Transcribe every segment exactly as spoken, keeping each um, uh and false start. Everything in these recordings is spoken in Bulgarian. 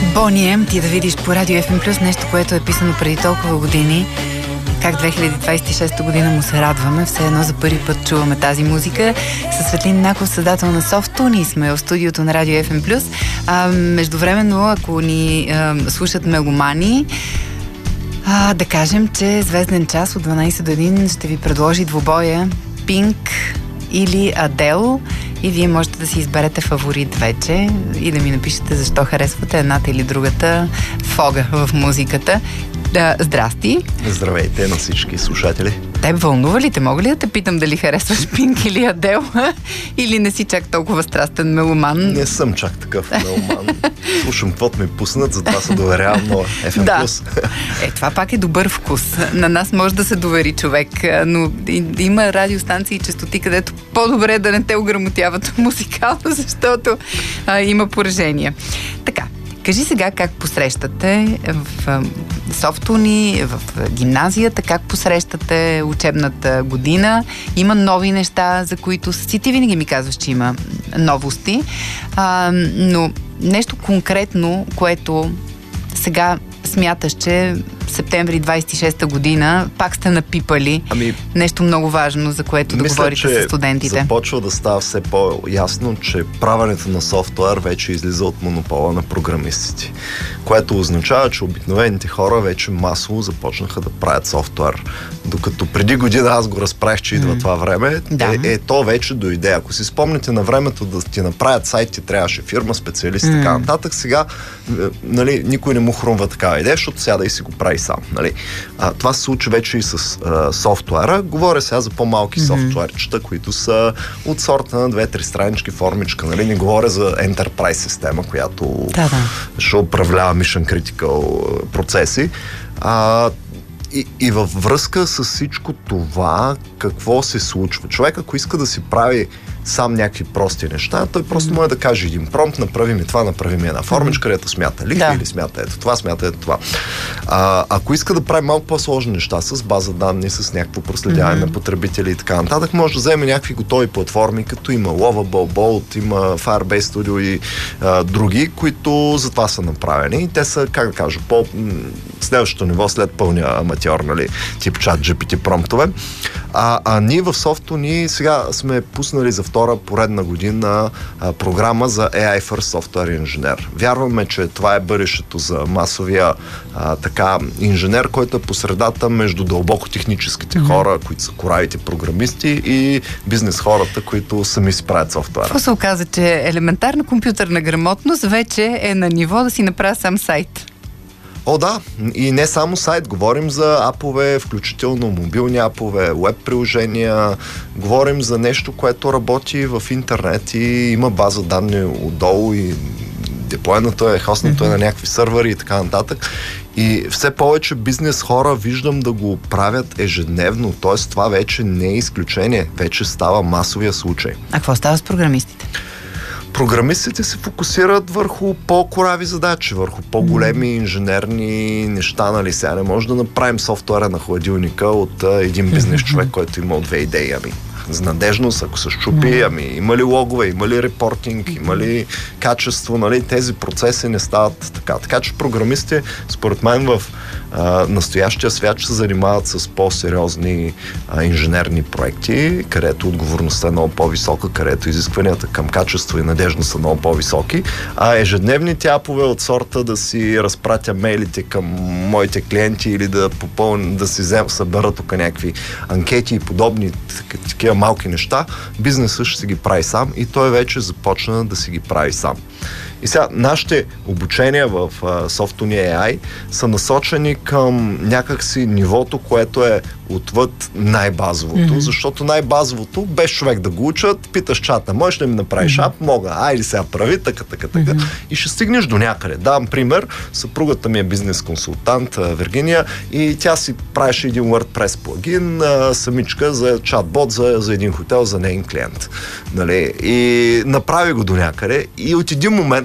Бони Ем, ти да видиш по Радио Еф Ем Плюс нещо, което е писано преди толкова години, как две хиляди двадесет и шеста година му се радваме. Все едно за първи път чуваме тази музика. Със Светлин Наков, създател на Софто, ние сме в студиото на Радио Еф Ем Плюс. А, междувременно, ако ни а, слушат меломани, а, да кажем, че Звезден час от дванадесет до един ще ви предложи двубоя Пинк или Адел, и вие можете да си изберете фаворит вече и да ми напишете защо харесвате едната или другата фога в музиката. Да, здрасти! Здравейте на всички слушатели! Теб вълнува ли те? Мога ли да те питам дали харесваш Пинк или Адел? Или не си чак толкова страстен меломан? Не съм чак такъв меломан. Слушам каквото ми пуснат, затова се доверявам на Еф Ем Плюс. Да. Е, това пак е добър вкус. На нас може да се довери човек, но има радиостанции и честоти, където по-добре е да не те ограмотяват музикално, защото а, има поражения. Така, кажи сега как посрещате в Софтуни, в гимназията, как посрещате учебната година. Има нови неща, за които си ти винаги ми казваш, че има новости, а, но нещо конкретно, което сега смяташ, че септември двадесет и шеста година пак сте напипали ами, нещо много важно, за което да мисля, говорите че с студентите. Започва да става все по-ясно, че правенето на софтуер вече излиза от монопола на програмистите, което означава, че обикновените хора вече масово започнаха да правят софтуер. Докато преди година аз го разправих, че идва mm. това време, да. е, е, то вече дойде. Ако си спомните на времето да ти направят сайт, ти трябваше фирма, специалист и mm. така нататък, сега нали, никой не му хрумва такава идея, защото сега да и си го прави сам. Нали. А, това се случи вече и с а, софтуера. Говоря сега за по-малки mm-hmm. софтуерчета, които са от сорта на две-три странички, формичка. Нали. Не говоря за Enterprise система, която да, да. ще управлява Mission Critical процеси. А, И, и във връзка с всичко това, какво се случва? Човек, ако иска да си прави сам някакви прости неща, той просто mm-hmm. може да каже един промпт, направи ми това, направи ми една формичка, където смята лихви да. или смята ето това, смята ето това. А, ако иска да прави малко по-сложни неща с база данни, с някакво проследяване mm-hmm. на потребители и така нататък, може да вземе някакви готови платформи, като има Lovable, Bolt, има Firebase Studio и а, други, които за това са направени. И те са, как да кажа, по следващото ниво, след пълния аматьор, нали, тип чат джи пи ти промптове. А, а ние в Софто ни сега сме пуснали за втора поредна година а, програма за Ей Ай First Software Engineer. Вярваме, че това е бъдещето за масовия а, така инженер, който е по средата между дълбоко техническите mm-hmm. хора, които са коравите програмисти, и бизнес хората, които сами си правят софтуера. Какво се оказа, че елементарна компютърна грамотност вече е на ниво да си направя сам сайт? О, да. И не само сайт. Говорим за апове, включително мобилни апове, веб приложения. Говорим за нещо, което работи в интернет и има база данни отдолу и деплойнато е, хостнато е на някакви сървъри и така нататък. И все повече бизнес хора виждам да го правят ежедневно. Т.е. това вече не е изключение. Вече става масовия случай. А какво става с програмистите? Програмистите се фокусират върху по-корави задачи, върху по-големи инженерни неща, нали сега. Не може да направим софтуера на хладилника от а, един бизнес човек, който има две идеи. Ами, за надежност, ако се щупи, ами има ли логове, има ли репортинг, има ли качество, нали, тези процеси не стават така. Така че програмисти, според мен, в а, настоящия свят се занимават с по-сериозни а, инженерни проекти, където отговорността е много по-висока, където изискванията към качество и надежност са много по-високи, а ежедневните апове от сорта да си разпратя мейлите към моите клиенти или да попълня, да си взем, събера тук някакви анкети и подобни такива малки неща, бизнесът ще си ги прави сам и той вече започна да си ги прави сам. И сега, нашите обучения в Софтуни Ей Ай са насочени към някакси нивото, което е отвъд най-базовото, mm-hmm. защото най-базовото, без човек да го учат, питаш чата, можеш ли ми направиш mm-hmm. ап? Мога, айде сега прави, така, така, така. Mm-hmm. И ще стигнеш до някъде. Давам пример, съпругата ми е бизнес консултант, Виргиния, и тя си правеше един WordPress плагин, самичка за чатбот за, за един хотел, за нейн клиент. Нали? И направи го до някъде и от един момент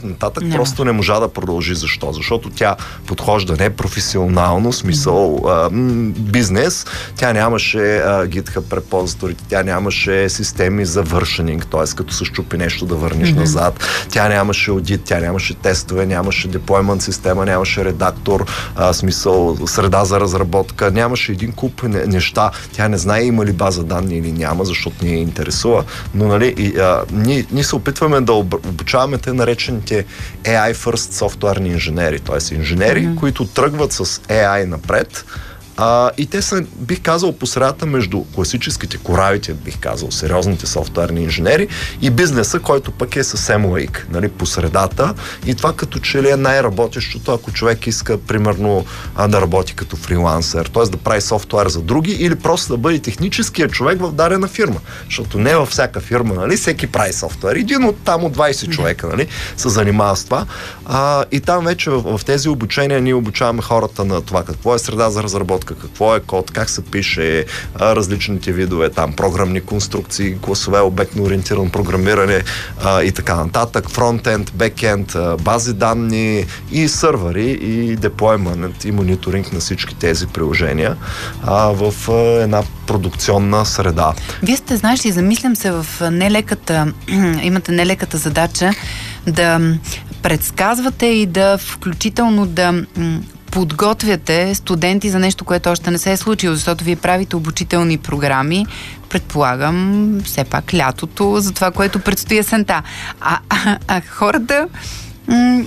агент нататък не. Просто не можа да продължи. Защо? Защото тя подхожда непрофесионално, смисъл а, м- бизнес, тя нямаше а, GitHub репозиторите, тя нямаше системи за вършенинг, т.е. като се щупи нещо да върнеш mm-hmm. назад, тя нямаше аудит, тя нямаше тестове, нямаше деплоймент система, нямаше редактор, а, смисъл среда за разработка, нямаше един куп неща. Тя не знае има ли база данни или няма, защото ни интересува. Но нали, и, а, ние, ние се опитваме да обучаваме те наречените Ей Ай First софтуерни инженери, т.е. инженери, mm-hmm. които тръгват с Ей Ай напред. А, и те са, бих казал, по средата между класическите коравите, бих казал, сериозните софтуерни инженери и бизнеса, който пък е съвсем лайк, нали, по средата. И това като че ли е най-работещото, ако човек иска, примерно, да работи като фрилансер, т.е. да прави софтуер за други или просто да бъде техническият човек в дадена фирма. Защото не във всяка фирма, нали, всеки прави софтуер. Един от там от двайсет човека, нали, се занимава с това. А, и там вече в, в тези обучения ние обучаваме хората на това какво е среда за разработка, какво е код, как се пише, а, различните видове там, програмни конструкции, класове, обектно ориентирано програмиране а, и така нататък, фронтенд, бекенд, а, бази данни и сървъри и деплоймент и мониторинг на всички тези приложения а, в а, една продукционна среда. Вие сте, знаеш ли, замислям се в нелеката, имате нелеката задача да предсказвате и да включително да подготвяте студенти за нещо, което още не се е случило, защото вие правите обучителни програми, предполагам, все пак лятото, за това, което предстои есента. А, а, а хората м-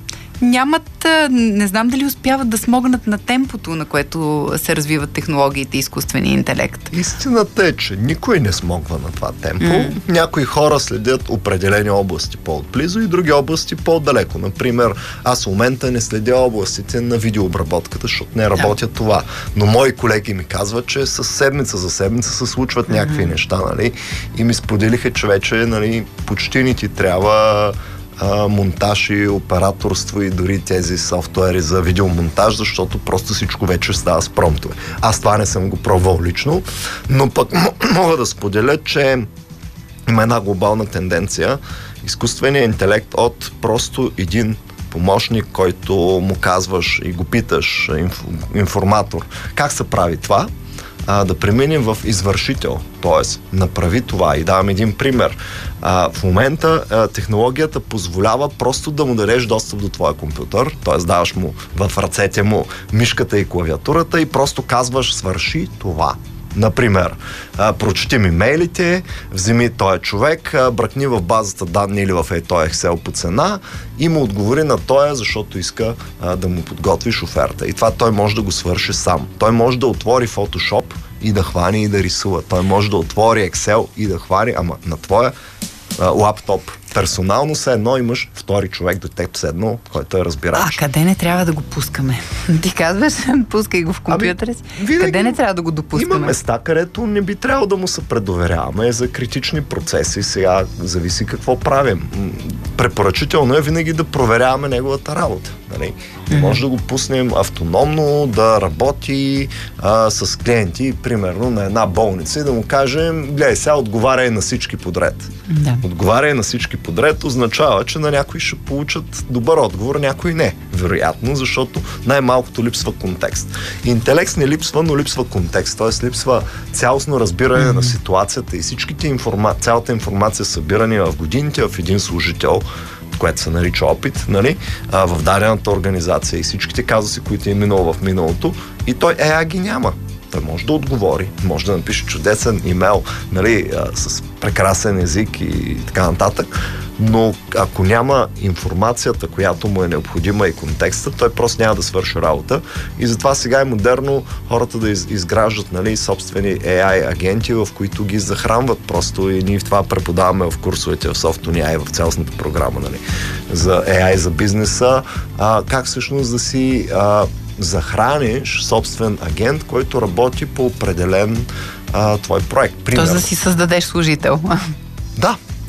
нямат, не знам дали успяват да смогнат на темпото, на което се развиват технологиите и изкуствения интелект. Истината е, че никой не смогва на това темпо. Mm. Някои хора следят определени области по-отблизо и други области по-далеко. Например, аз в момента не следя областите на видеообработката, защото не работя yeah. това. Но мои колеги ми казват, че с седмица за седмица се случват някакви mm-hmm. неща, нали? И ми споделиха, че вече, нали, почти ни ти трябва А, монтаж и операторство и дори тези софтуери за видеомонтаж, защото просто всичко вече става с промптове. Аз това не съм го пробвал лично, но пък мога да споделя, че има една глобална тенденция. Изкуственият интелект от просто един помощник, който му казваш и го питаш, инф, информатор, как се прави това, а, да преминем в извършител, т.е. направи това. И давам един пример. А, в момента а, технологията позволява просто да му дадеш достъп до твоя компютър, т.е. даваш му в ръцете му мишката и клавиатурата и просто казваш свърши това. Например, а, прочети ми мейлите, вземи този човек, а, бръкни в базата данни или в този Excel по цена и му отговори на тоя, защото иска а, да му подготвиш оферта. И това той може да го свърши сам. Той може да отвори Photoshop и да хвани и да рисува. Той може да отвори Excel и да хвани, ама на твоя а, лаптоп. Персонално все едно имаш втори човек до теб седно, който е разбирач. А къде не трябва да го пускаме? Ти казваш, пускай го в компютъра си. Ами, къде не трябва да го допускаме? Има места, където не би трябвало да му се предоверяваме за критични процеси. Сега зависи какво правим. Препоръчително е винаги да проверяваме неговата работа. Нали? Mm-hmm. Може да го пуснем автономно, да работи а, с клиенти, примерно на една болница и да му кажем, гледай сега, отговаряй на всички подред. Да. Отговаряй на всички подред означава, че на някои ще получат добър отговор, някои не. Вероятно, защото най-малкото липсва контекст. Интелект не липсва, но липсва контекст. Т.е. липсва цялостно разбиране mm-hmm. на ситуацията и всичките информа... цялата информация събирани в годините в един служител, което се нарича опит, нали, а, в дадената организация и всичките казуси, които е минало в миналото, и той Ей Ай ги няма. Той може да отговори, може да напише чудесен имейл, нали, а, с прекрасен език и така нататък, но ако няма информацията, която му е необходима и контекста, той просто няма да свърши работа. И затова сега е модерно хората да из, изграждат, нали, собствени Ей Ай агенти, в които ги захранват просто, и ние в това преподаваме в курсовете в SoftUni и в цялостната програма, нали, за Ей Ай за бизнеса, а, как всъщност да си а, захраниш собствен агент, който работи по определен а, твой проект. Тоест да си създадеш служител. Да.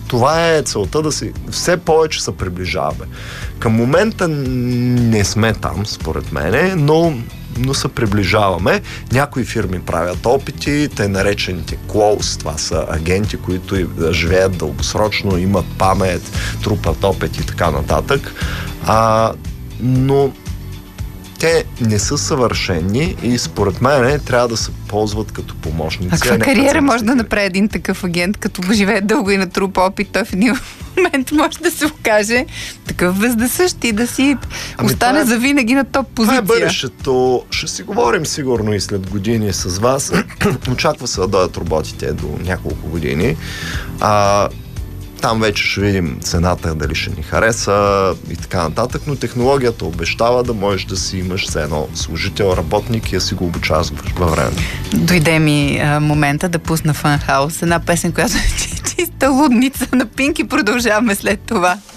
Това е целта, да си все повече се приближаваме. Към момента не сме там, според мене, но, но се приближаваме. Някои фирми правят опити, те наречените close, това са агенти, които живеят дългосрочно, имат памет, трупат опит и така нататък. А, но те не са съвършени и според мен трябва да се ползват като помощници. А каква кариера може да направи един такъв агент, като живее дълго и натрупа опит, той в един момент може да се окаже такъв вездесъщ и да си ами остане е, завинаги на топ позиция. Това е бъдещето. Ще си говорим сигурно и след години с вас. Очаква се да дойдат роботите до няколко години. А, там вече ще видим цената, дали ще ни хареса и така нататък, но технологията обещава да можеш да си имаш все едно служител, работник и да си го обучаваш във време. Дойде ми а, момента да пусна Fun House, една песен, която е чиста лудница на Пинк и продължаваме след това.